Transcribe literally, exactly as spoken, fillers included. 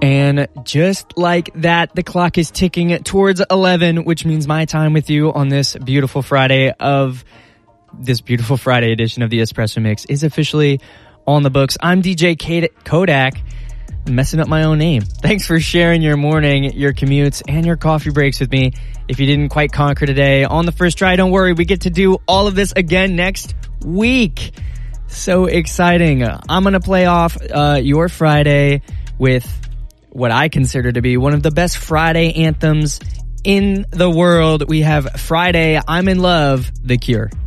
And just like that, the clock is ticking towards eleven, which means my time with you on this beautiful Friday of this beautiful Friday edition of the Espresso Mix is officially on the books. I'm D J Kodak, messing up my own name. Thanks for sharing your morning, your commutes, and your coffee breaks with me. If you didn't quite conquer today on the first try, don't worry. We get to do all of this again next week. So exciting. I'm going to play off uh, your Friday with what I consider to be one of the best Friday anthems in the world. We have Friday, I'm in Love, The Cure.